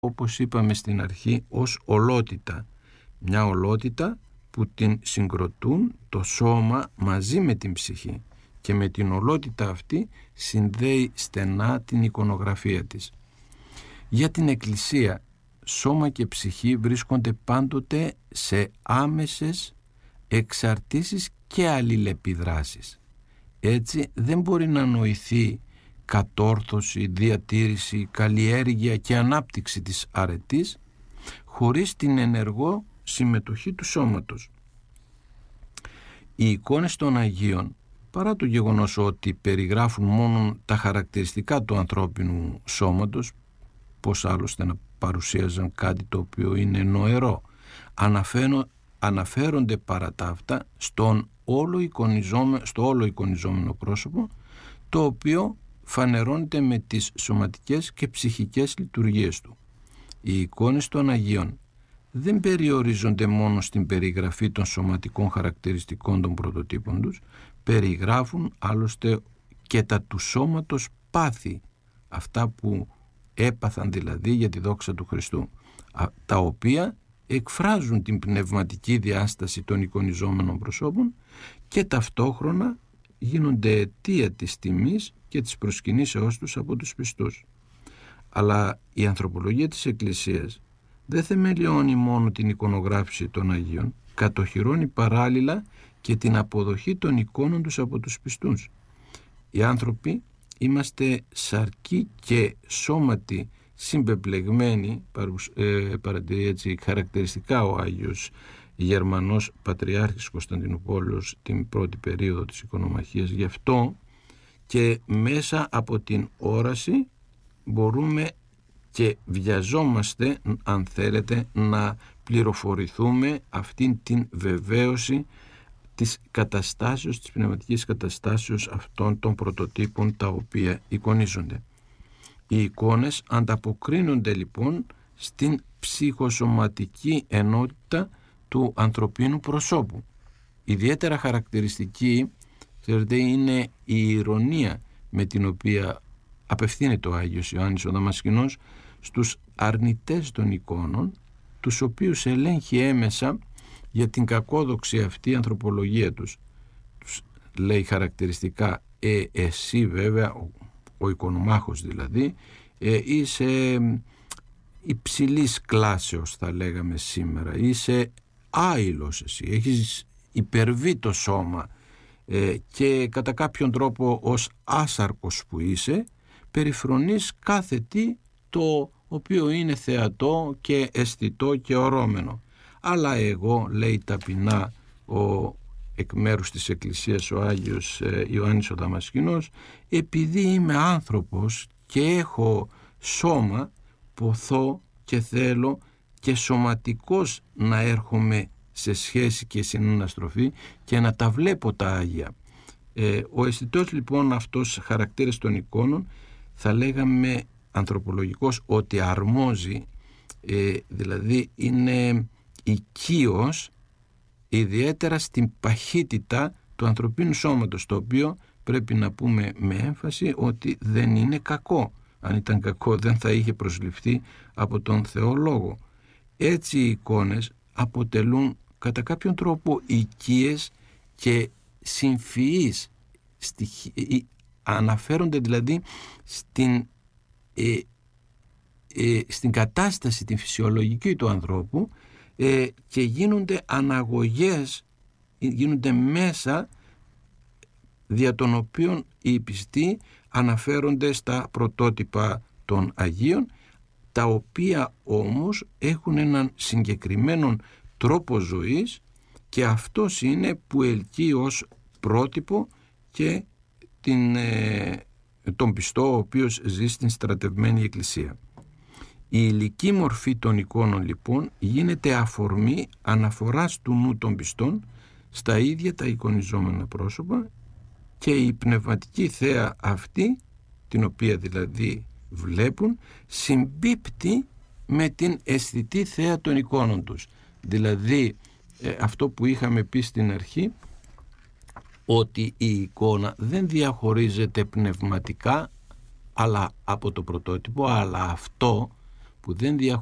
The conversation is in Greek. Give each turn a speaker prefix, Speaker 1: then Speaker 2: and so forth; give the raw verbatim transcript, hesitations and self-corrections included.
Speaker 1: όπως είπαμε στην αρχή, ως ολότητα. Μια ολότητα που την συγκροτούν το σώμα μαζί με την ψυχή και με την ολότητα αυτή συνδέει στενά την εικονογραφία της. Για την Εκκλησία, σώμα και ψυχή βρίσκονται πάντοτε σε άμεσες εξαρτήσεις και αλληλεπιδράσεις. Έτσι δεν μπορεί να νοηθεί κατόρθωση, διατήρηση, καλλιέργεια και ανάπτυξη της αρετής χωρίς την ενεργό συμμετοχή του σώματος. Οι εικόνες των Αγίων, παρά το γεγονός ότι περιγράφουν μόνο τα χαρακτηριστικά του ανθρώπινου σώματος, πώς άλλωστε να παρουσίαζαν κάτι το οποίο είναι νοερό, αναφέρω, αναφέρονται παρά τα αυτά στον όλο εικονιζόμενο, στο όλο εικονιζόμενο πρόσωπο, το οποίο φανερώνεται με τις σωματικές και ψυχικές λειτουργίες του. Οι εικόνες των Αγίων δεν περιορίζονται μόνο στην περιγραφή των σωματικών χαρακτηριστικών των πρωτοτύπων τους, περιγράφουν άλλωστε και τα του σώματος πάθη, αυτά που έπαθαν δηλαδή για τη δόξα του Χριστού, τα οποία εκφράζουν την πνευματική διάσταση των εικονιζόμενων προσώπων και ταυτόχρονα γίνονται αιτία της τιμής και της προσκυνήσεώς τους από τους πιστούς. Αλλά η ανθρωπολογία της Εκκλησίας δεν θεμελιώνει μόνο την εικονογράφηση των Αγίων, κατοχυρώνει παράλληλα και την αποδοχή των εικόνων τους από τους πιστούς. Οι άνθρωποι είμαστε σαρκοί και σώματι συμπεπλεγμένοι, ε, παρατηρεί έτσι χαρακτηριστικά ο Άγιος Γερμανός Πατριάρχης Κωνσταντινούπολεως την πρώτη περίοδο της οικονομαχίας. Γι' αυτό και μέσα από την όραση μπορούμε και βιαζόμαστε, αν θέλετε, να πληροφορηθούμε αυτήν την βεβαίωση της καταστάσεως, της πνευματικής καταστάσεως αυτών των πρωτοτύπων τα οποία εικονίζονται. Οι εικόνες ανταποκρίνονται λοιπόν στην ψυχοσωματική ενότητα του ανθρωπίνου προσώπου. Ιδιαίτερα χαρακτηριστική, ξέρετε, είναι η ηρωνία με την οποία απευθύνεται ο Άγιος Ιωάννης ο Δαμασκηνός στους αρνητές των εικόνων, τους οποίους ελέγχει έμεσα για την κακόδοξη αυτή ανθρωπολογία τους. Τους λέει χαρακτηριστικά ε, εσύ βέβαια, ο, ο εικονομάχος δηλαδή, ε, είσαι υψηλής κλάσεως θα λέγαμε σήμερα, είσαι άειλος εσύ, έχεις υπερβεί το σώμα ε, και κατά κάποιον τρόπο ως άσαρκος που είσαι περιφρονείς κάθε τι το οποίο είναι θεατό και αισθητό και ορώμενο. Αλλά εγώ, λέει ταπεινά ο εκ μέρους της Εκκλησίας ο Άγιος Ιωάννης ο Δαμασκηνός, επειδή είμαι άνθρωπος και έχω σώμα, ποθώ και θέλω και σωματικός να έρχομαι σε σχέση και συναναστροφή και να τα βλέπω τα Άγια. Ε, ο αισθητός λοιπόν αυτός χαρακτήρας των εικόνων θα λέγαμε ανθρωπολογικός ότι αρμόζει, ε, δηλαδή είναι οικείος ιδιαίτερα στην παχύτητα του ανθρωπίνου σώματος, το οποίο πρέπει να πούμε με έμφαση ότι δεν είναι κακό. Αν ήταν κακό δεν θα είχε προσληφθεί από τον Θεό Λόγο. Έτσι οι εικόνες αποτελούν κατά κάποιον τρόπο οικίες και συμφυείς, αναφέρονται δηλαδή στην, ε, ε, στην κατάσταση την φυσιολογική του ανθρώπου ε, και γίνονται αναγωγές, γίνονται μέσα δια των οποίων οι πιστοί αναφέρονται στα πρωτότυπα των Αγίων, τα οποία όμως έχουν έναν συγκεκριμένο τρόπο ζωής και αυτός είναι που ελκύει ως πρότυπο και την, ε, τον πιστό ο οποίος ζει στην στρατευμένη εκκλησία. Η υλική μορφή των εικόνων λοιπόν γίνεται αφορμή αναφοράς του νου των πιστών στα ίδια τα εικονιζόμενα πρόσωπα και η πνευματική θέα αυτή, την οποία δηλαδή βλέπουν, συμπίπτει με την αισθητή θέα των εικόνων τους. Δηλαδή ε, αυτό που είχαμε πει στην αρχή, ότι η εικόνα δεν διαχωρίζεται πνευματικά αλλά από το πρωτότυπο, αλλά αυτό που δεν διαχωρίζονται